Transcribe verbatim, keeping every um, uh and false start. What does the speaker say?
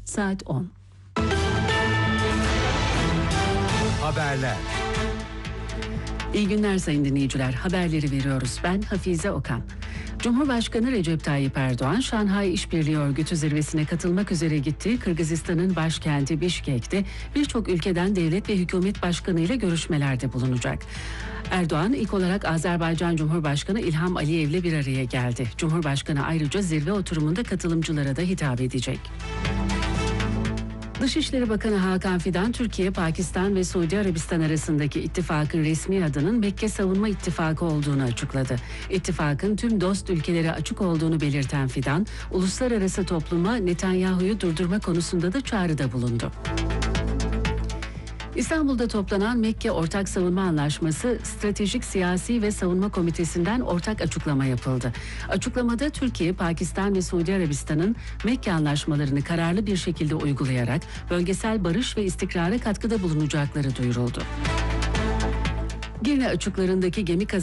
saat on. Haberler. İyi günler sayın dinleyiciler. Haberleri veriyoruz. Ben Hafize Okan. Cumhurbaşkanı Recep Tayyip Erdoğan, Şanghay İşbirliği Örgütü zirvesine katılmak üzere gittiği Kırgızistan'ın başkenti Bişkek'te birçok ülkeden devlet ve hükümet başkanı ile görüşmelerde bulunacak. Erdoğan ilk olarak Azerbaycan Cumhurbaşkanı İlham Aliyev'le bir araya geldi. Cumhurbaşkanı ayrıca zirve oturumunda katılımcılara da hitap edecek. Dışişleri Bakanı Hakan Fidan, Türkiye, Pakistan ve Suudi Arabistan arasındaki ittifakın resmi adının Mekke Savunma İttifakı olduğunu açıkladı. İttifakın tüm dost ülkelere açık olduğunu belirten Fidan, uluslararası topluma Netanyahu'yu durdurma konusunda da çağrıda bulundu. İstanbul'da toplanan Mekke Ortak Savunma Anlaşması Stratejik Siyasi ve Savunma Komitesi'nden ortak açıklama yapıldı. Açıklamada Türkiye, Pakistan ve Suudi Arabistan'ın Mekke anlaşmalarını kararlı bir şekilde uygulayarak bölgesel barış ve istikrara katkıda bulunacakları duyuruldu. Girne açıklarındaki gemi kazası